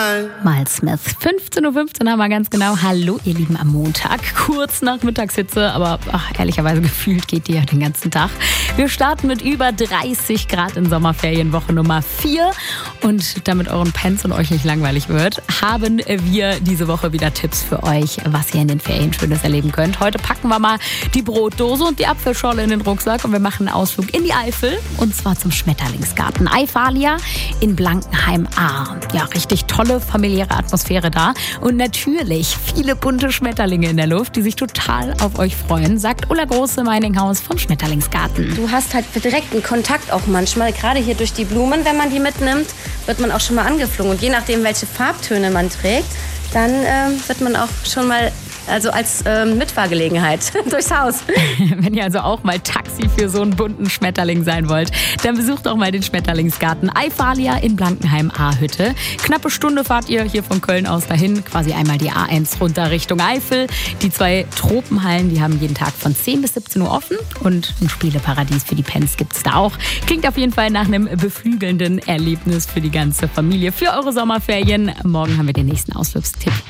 Miles Smith. 15:15 Uhr haben wir ganz genau. Hallo, ihr Lieben, am Montag. Kurz nach Mittagshitze, aber ehrlicherweise gefühlt geht die ja den ganzen Tag. Wir starten mit über 30 Grad in Sommerferienwoche Nummer 4. Und damit euren Pens und euch nicht langweilig wird, haben wir diese Woche wieder Tipps für euch, was ihr in den Ferien Schönes erleben könnt. Heute packen wir mal die Brotdose und die Apfelschorle in den Rucksack und wir machen einen Ausflug in die Eifel und zwar zum Schmetterlingsgarten Eifalia in Blankenheim-Ahr. Ja, richtig tolle familiäre Atmosphäre da und natürlich viele bunte Schmetterlinge in der Luft, die sich total auf euch freuen, sagt Ulla Große Meininghaus vom Schmetterlingsgarten. Du hast halt direkten Kontakt auch manchmal, gerade hier durch die Blumen, wenn man die mitnimmt, wird man auch schon mal angeflogen. Und je nachdem, welche Farbtöne man trägt, dann wird man auch schon mal als Mitfahrgelegenheit durchs Haus. Wenn ihr also auch mal Taxi für so einen bunten Schmetterling sein wollt, dann besucht doch mal den Schmetterlingsgarten Eifalia in Blankenheim-Ahr-Hütte. Knappe Stunde fahrt ihr hier von Köln aus dahin, quasi einmal die A1 runter Richtung Eifel. Die 2 Tropenhallen, die haben jeden Tag von 10 bis 17 Uhr offen und ein Spieleparadies für die Pens gibt's da auch. Klingt auf jeden Fall nach einem beflügelnden Erlebnis für die ganze Familie, für eure Sommerferien. Morgen haben wir den nächsten Ausflugstipp.